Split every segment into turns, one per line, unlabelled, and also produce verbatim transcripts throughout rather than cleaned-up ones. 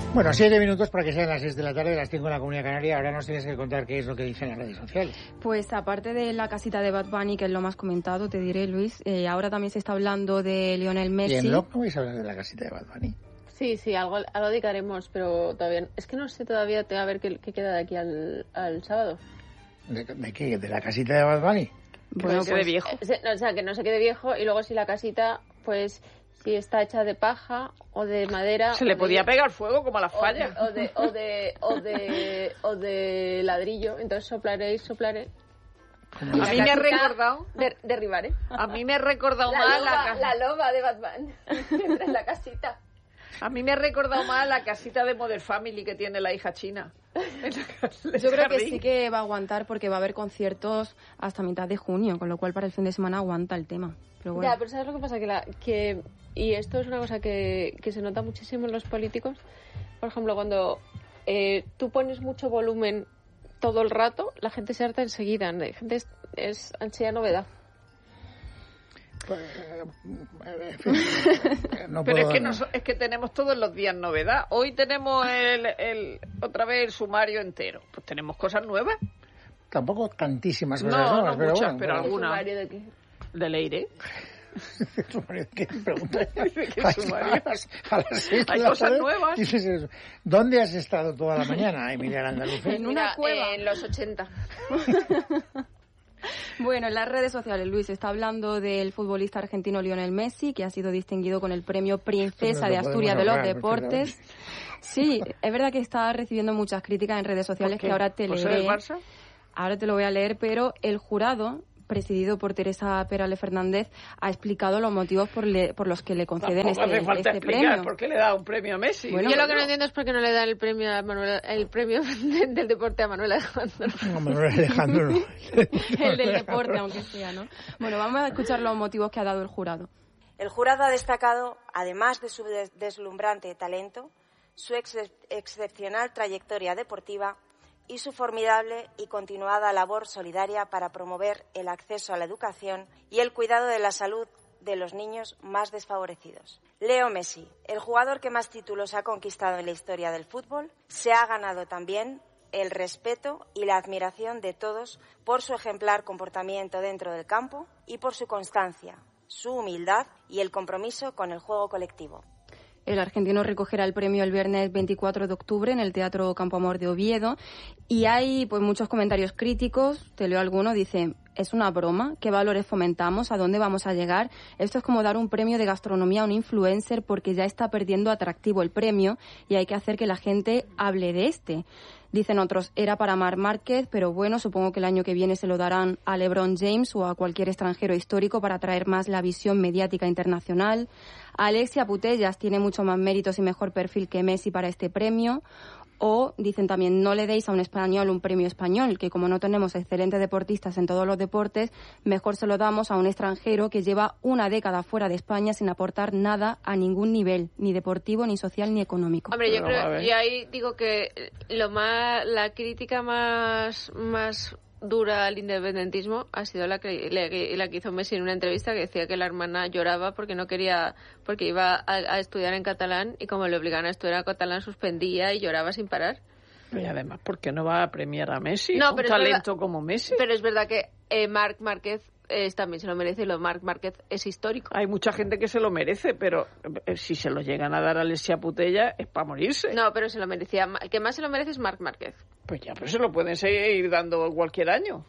Bueno, siete minutos para que sean las seis de la tarde, las cinco en la Comunidad Canaria. Ahora nos tienes que contar qué es lo que dicen las redes sociales.
Pues aparte de la casita de Bad Bunny, que es lo más comentado, te diré, Luis, eh, ahora también se está hablando de Lionel Messi.
¿Y en Locke no vais a hablar de la casita de Bad Bunny?
Sí, sí, algo, algo dedicaremos, pero todavía... Es que no sé todavía, te va a ver qué, qué queda de aquí al, al sábado.
¿De, ¿De qué? ¿De la casita de Bad Bunny?
Bueno,
pues,
pues,
de viejo. O sea, que no se quede viejo y luego si la casita, pues... Si está hecha de paja o de madera...
Se le podía
de,
pegar fuego como a las fallas.
O de, o de, o de, o de, o de ladrillo. Entonces soplaré y soplaré.
A mí me ha recordado...
De, derribaré.
A mí me ha recordado
la
más
loba,
la...
La loba de Batman. Entra en la casita.
A mí me ha recordado más la casita de Modern Family que tiene la hija china.
Yo creo que sí que va a aguantar porque va a haber conciertos hasta mitad de junio, con lo cual para el fin de semana aguanta el tema. Pero bueno.
Ya, pero ¿sabes lo que pasa? Que, la, que y esto es una cosa que, que se nota muchísimo en los políticos. Por ejemplo, cuando eh, tú pones mucho volumen todo el rato, la gente se harta enseguida. La gente es, es ansiedad novedad.
No
pero
puedo,
es que,
no.
no, es que tenemos todos los días novedad. Hoy tenemos el, el otra vez el sumario entero. Pues tenemos cosas nuevas.
Tampoco tantísimas cosas
no,
nuevas,
no
pero
muchas,
bueno,
pero
bueno.
algunas.
¿Sumario de qué?
De Leire.
¿Qué pregunta?
¿Qué sumario?
A las, a las seis
Hay
de la
cosas
tarde,
nuevas.
dices eso. ¿Dónde has estado toda la mañana, Emilia Andaluz?
En una
Mira,
cueva.
Eh, en los ochenta.
Bueno, en las redes sociales, Luis, está hablando del futbolista argentino Lionel Messi, que ha sido distinguido con el premio Princesa
no
de Asturias de los
hablar,
Deportes. Sí, es verdad que está recibiendo muchas críticas en redes sociales que ahora te
¿Por ser
leeré.
del Barça?
Ahora te lo voy a leer, pero el jurado, presidido por Teresa Perales Fernández, ha explicado los motivos por, le, por los que le conceden
Tampoco
este,
hace falta
este
explicar
premio.
por qué le da un premio a Messi.
Bueno,
Yo lo que
Digo
no entiendo es por qué no le dan el premio a Manuel, el premio de, del deporte a Manuel Alejandro.
No, Manuel Alejandro no.
El del deporte, aunque sea, ¿no? Bueno, vamos a escuchar los motivos que ha dado el jurado.
El jurado ha destacado, además de su des- deslumbrante talento, su ex- excepcional trayectoria deportiva y su formidable y continuada labor solidaria para promover el acceso a la educación y el cuidado de la salud de los niños más desfavorecidos. Leo Messi, el jugador que más títulos ha conquistado en la historia del fútbol, se ha ganado también el respeto y la admiración de todos por su ejemplar comportamiento dentro del campo y por su constancia, su humildad y el compromiso con el juego colectivo.
El argentino recogerá el premio el viernes veinticuatro de octubre en el Teatro Campo Amor de Oviedo. Y hay pues muchos comentarios críticos. Te leo alguno. Dice, ¿es una broma? ¿Qué valores fomentamos? ¿A dónde vamos a llegar? Esto es como dar un premio de gastronomía a un influencer porque ya está perdiendo atractivo el premio y hay que hacer que la gente hable de este. Dicen otros, era para Marc Márquez, pero bueno, supongo que el año que viene se lo darán a LeBron James o a cualquier extranjero histórico para atraer más la visión mediática internacional. Alexia Putellas tiene mucho más méritos y mejor perfil que Messi para este premio. O dicen también, no le deis a un español un premio español, que como no tenemos excelentes deportistas en todos los deportes, mejor se lo damos a un extranjero que lleva una década fuera de España sin aportar nada a ningún nivel, ni deportivo, ni social, ni económico.
Hombre, yo
Pero, a
creo,
ver.
y ahí digo que lo más, la crítica más, más dura al independentismo ha sido la que, la que la que hizo Messi en una entrevista, que decía que la hermana lloraba porque no quería, porque iba a, a estudiar en catalán y como le obligaban a estudiar en catalán suspendía y lloraba sin parar.
Y además, ¿por qué no va a premiar a Messi?
No,
un
pero es
talento
verdad-
como Messi.
Pero es verdad que eh, Marc Márquez eh, también se lo merece y lo Marc Márquez es histórico.
Hay mucha gente que se lo merece, pero eh, si se lo llegan a dar a Alexia Putella es para morirse.
No, pero se lo merecía. El que más se lo merece es Marc Márquez.
Pues ya, pero se lo pueden seguir dando cualquier año.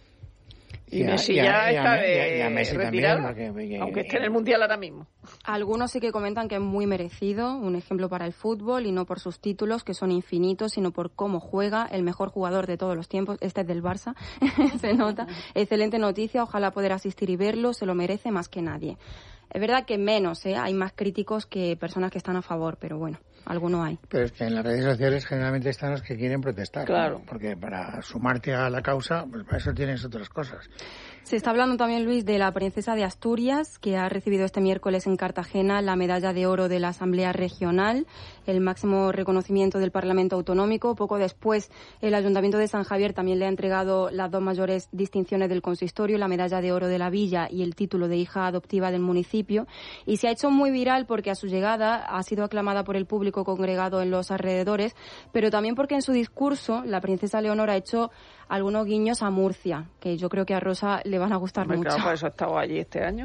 Y,
Y a-
Messi
y a-
ya
y a-
está
y a-
de
y a Messi también,
retirado,
porque- porque-
aunque esté en el Mundial ahora mismo.
Algunos sí que comentan que es muy merecido, un ejemplo para el fútbol, y no por sus títulos, que son infinitos, sino por cómo juega, el mejor jugador de todos los tiempos. Este es del Barça, se nota. Excelente noticia, ojalá poder asistir y verlo, se lo merece más que nadie. Es verdad que menos, ¿eh? Hay más críticos que personas que están a favor, pero bueno, alguno hay.
Pero es que en las redes sociales generalmente están los que quieren protestar.
Claro.
¿no? Porque para sumarte a la causa, pues para eso tienes otras cosas.
Se está hablando también, Luis, de la princesa de Asturias, que ha recibido este miércoles en Cartagena la medalla de oro de la Asamblea Regional, el máximo reconocimiento del Parlamento Autonómico. Poco después, el Ayuntamiento de San Javier también le ha entregado las dos mayores distinciones del consistorio, la medalla de oro de la villa y el título de hija adoptiva del municipio. Y se ha hecho muy viral porque a su llegada ha sido aclamada por el público congregado en los alrededores, pero también porque en su discurso la princesa Leonor ha hecho algunos guiños a Murcia, que yo creo que a Rosa le van a gustar
Me
mucho.
Claro, por eso he estado allí este año.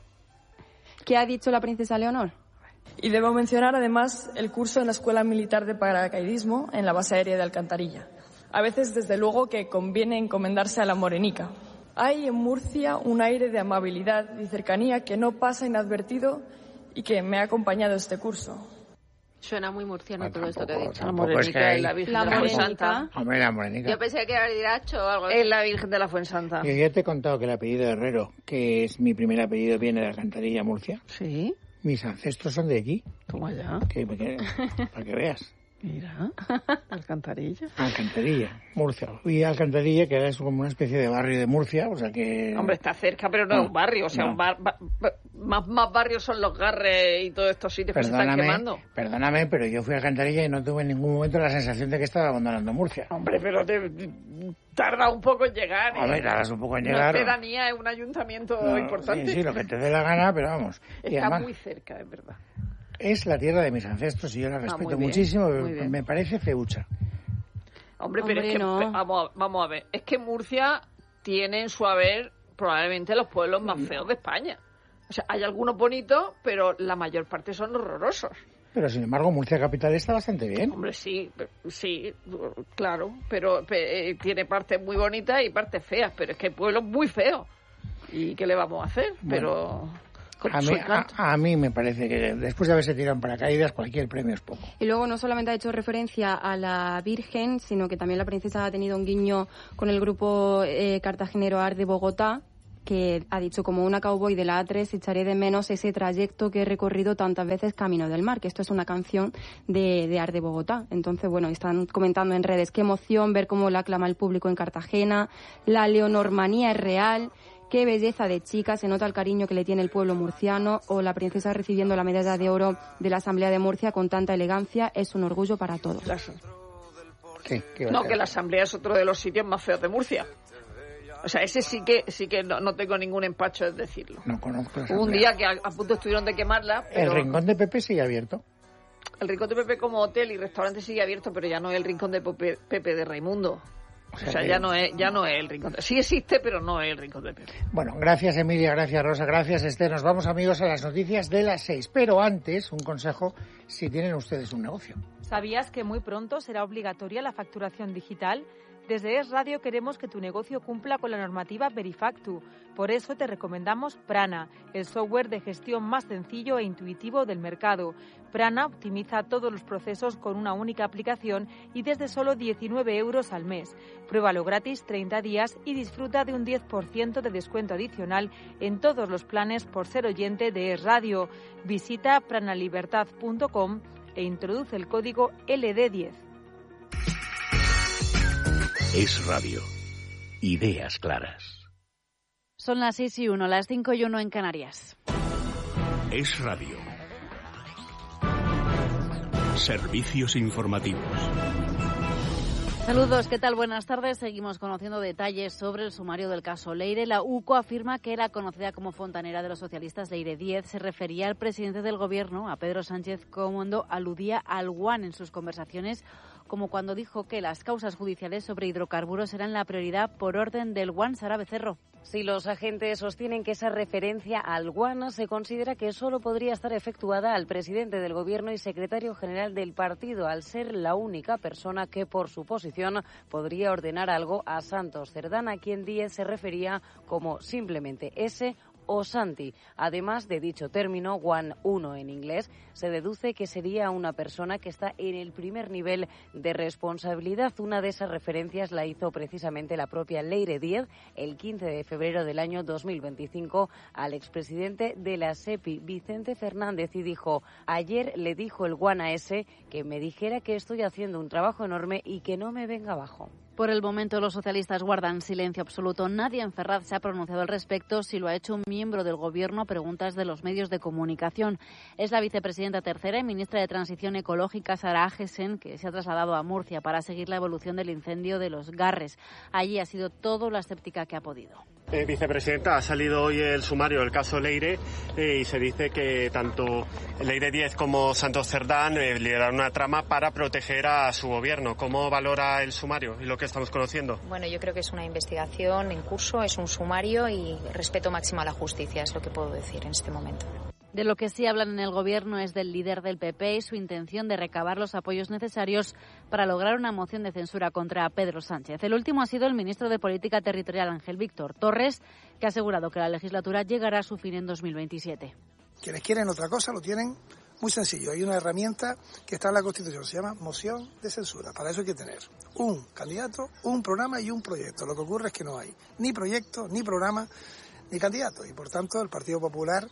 ¿Qué ha dicho la princesa Leonor?
Y debo mencionar además el curso en la Escuela Militar de Paracaidismo en la base aérea de Alcantarilla. A veces, desde luego, que conviene encomendarse a la morenica. Hay en Murcia un aire de amabilidad y cercanía que no pasa inadvertido y que me ha acompañado este curso.
Suena muy murciano
No,
todo esto que ha dicho.
La morenica
es que hay...
es la Virgen
La
de la
morenica.
Fuensanta.
Hombre, la morenica.
Yo pensé que era Iracho o algo así.
Es la Virgen de la Fuensanta.
Yo ya te he contado que el apellido Herrero, que es mi primer apellido, viene de Alcantarilla, Murcia.
Sí,
Mis ancestros son de allí.
toma ya.
Que, que- para que veas.
Mira, Alcantarilla.
Alcantarilla, Murcia. Y Alcantarilla, que es como una especie de barrio de Murcia, o sea que...
Hombre, está cerca, pero no,
No,
es un barrio. O sea,
no.
un bar, ba- ba- más, más barrios son los Garres y todos estos sitios que se están
Perdóname,
quemando.
perdóname, pero yo fui a Alcantarilla y no tuve en ningún momento la sensación de que estaba abandonando Murcia.
Hombre, pero te, tarda un poco en llegar. ¿eh?
A ver, tardas un poco en
No
llegar.
es pedanía, es un ayuntamiento
No,
importante.
Sí, sí, lo que te dé la gana, pero vamos. Y
Está
además,
muy cerca, es verdad.
es la tierra de mis ancestros y yo la respeto
muy bien,
muchísimo,
muy bien.
me parece feucha.
Hombre, pero
Hombre,
es que,
no.
pe- vamos, a- vamos a ver, es que Murcia tiene en su haber probablemente los pueblos más feos de España. O sea, hay algunos bonitos, pero la mayor parte son horrorosos.
Pero sin embargo, Murcia capital está bastante bien.
Hombre, sí, pe- sí, claro, pero pe- eh, tiene partes muy bonitas y partes feas, pero es que hay pueblos muy feos. ¿Y qué le vamos a hacer? Pero con
A
su
mí, a,
encanto.
a mí me parece que después de haberse tirado en paracaídas, cualquier premio es poco.
Y luego no solamente ha hecho referencia a la Virgen, sino que también la princesa ha tenido un guiño con el grupo eh, cartagenero Ar de Bogotá, que ha dicho: como una cowboy de la A tres echaré de menos ese trayecto que he recorrido tantas veces Camino del Mar, que esto es una canción de, de Ar de Bogotá. Entonces, bueno, están comentando en redes: qué emoción ver cómo la aclama el público en Cartagena, la leonormanía es real, qué belleza de chica, se nota el cariño que le tiene el pueblo murciano, o la princesa recibiendo la medalla de oro de la Asamblea de Murcia con tanta elegancia, es un orgullo para todos.
Las-
¿Qué? ¿Qué va a
No,
ser?
que la Asamblea es otro de los sitios más feos de Murcia. O sea, ese sí que sí que no, no tengo ningún empacho en decirlo.
No conozco la
Hubo un
asamblea.
día que a, a punto estuvieron de quemarla,
El
pero
rincón de Pepe sigue abierto.
el Rincón de Pepe como hotel y restaurante sigue abierto, pero ya no es el Rincón de Pepe, Pepe de Raimundo. O sea,
que-
ya no es ya no es el Rincón de... Sí existe, pero no es el Rincón de Pepe.
Bueno, gracias Emilia, gracias Rosa, gracias Esther. Nos vamos, amigos, a las noticias de las seis. Pero antes, un consejo si tienen ustedes un negocio.
¿Sabías que muy pronto será obligatoria la facturación digital? Desde Es Radio queremos que tu negocio cumpla con la normativa Verifactu. Por eso te recomendamos Prana, el software de gestión más sencillo e intuitivo del mercado. Prana optimiza todos los procesos con una única aplicación y desde solo diecinueve euros al mes. Pruébalo gratis treinta días y disfruta de un diez por ciento de descuento adicional en todos los planes por ser oyente de Es Radio. Visita pranalibertad punto com e introduce el código L D diez.
Es Radio. Ideas claras.
Son las seis y uno, las cinco y uno en Canarias.
Es Radio. Servicios informativos.
Saludos, ¿qué tal? Buenas tardes. Seguimos conociendo detalles sobre el sumario del caso Leire. La U C O afirma que la conocida como fontanera de los socialistas Leire Díez se refería al presidente del gobierno, a Pedro Sánchez, cuando aludía al guan en sus conversaciones, como cuando dijo que las causas judiciales sobre hidrocarburos eran la prioridad por orden del guan Sara Becerro.
Si los agentes sostienen que esa referencia al guano se considera que solo podría estar efectuada al presidente del Gobierno y secretario general del partido, al ser la única persona que, por su posición, podría ordenar algo a Santos Cerdán, a quien Díez se refería como simplemente ese o Santi. Además de dicho término, One uno en inglés, se deduce que sería una persona que está en el primer nivel de responsabilidad. Una de esas referencias la hizo precisamente la propia Leire Díez el quince de febrero del año dos mil veinticinco al expresidente de la SEPI, Vicente Fernández, y dijo: ayer le dijo el One a ese que me dijera que estoy haciendo un trabajo enorme y que no me venga abajo.
Por el momento, los socialistas guardan silencio absoluto. Nadie en Ferraz se ha pronunciado al respecto, si lo ha hecho un miembro del Gobierno a preguntas de los medios de comunicación. Es la vicepresidenta tercera y ministra de Transición Ecológica, Sara Agesen, que se ha trasladado a Murcia para seguir la evolución del incendio de los Garres. Allí ha sido todo la escéptica que ha podido.
Eh, vicepresidenta, ha salido hoy el sumario del caso Leire eh, y se dice que tanto Leire diez como Santos Cerdán eh, lideraron una trama para proteger a su gobierno. ¿Cómo valora el sumario y lo que estamos conociendo?
Bueno, yo creo que es una investigación en curso, es un sumario y respeto máximo a la justicia, es lo que puedo decir en este momento.
De lo que sí hablan en el Gobierno es del líder del P P y su intención de recabar los apoyos necesarios para lograr una moción de censura contra Pedro Sánchez. El último ha sido el ministro de Política Territorial, Ángel Víctor Torres, que ha asegurado que la legislatura llegará a su fin en dos mil veintisiete.
Quienes quieren otra cosa lo tienen muy sencillo. Hay una herramienta que está en la Constitución, se llama moción de censura. Para eso hay que tener un candidato, un programa y un proyecto. Lo que ocurre es que no hay ni proyecto, ni programa, ni candidato. Y por tanto el Partido Popular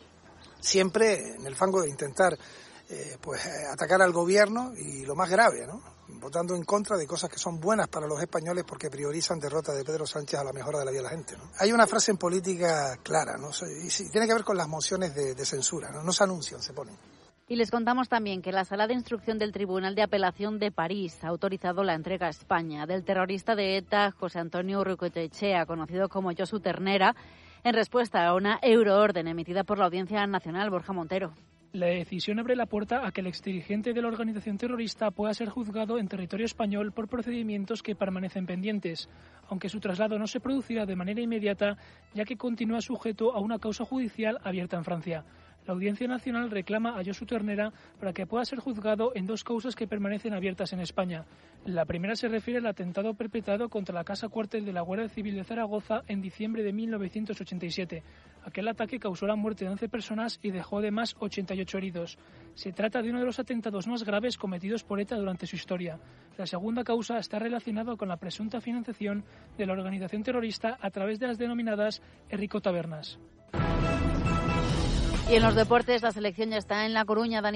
siempre en el fango de intentar eh, pues eh, atacar al gobierno y lo más grave, ¿no? Votando en contra de cosas que son buenas para los españoles porque priorizan derrota de Pedro Sánchez a la mejora de la vida de la gente, ¿no? Hay una frase en política clara, ¿no? Y sí, tiene que ver con las mociones de, de censura, ¿no? No se anuncian, se ponen.
Y les contamos también que la Sala de Instrucción del Tribunal de Apelación de París ha autorizado la entrega a España del terrorista de ETA José Antonio Urrucoetxea, conocido como Josu Ternera, en respuesta a una euroorden emitida por la Audiencia Nacional. Borja Montero.
La decisión abre la puerta a que el exdirigente de la organización terrorista pueda ser juzgado en territorio español por procedimientos que permanecen pendientes, aunque su traslado no se producirá de manera inmediata, ya que continúa sujeto a una causa judicial abierta en Francia. La Audiencia Nacional reclama a Josu Ternera para que pueda ser juzgado en dos causas que permanecen abiertas en España. La primera se refiere al atentado perpetrado contra la Casa Cuartel de la Guardia Civil de Zaragoza en diciembre de mil novecientos ochenta y siete. Aquel ataque causó la muerte de once personas y dejó además ochenta y ocho heridos. Se trata de uno de los atentados más graves cometidos por ETA durante su historia. La segunda causa está relacionada con la presunta financiación de la organización terrorista a través de las denominadas Herriko Tabernas.
Y en los deportes, la selección ya está en La Coruña. Dani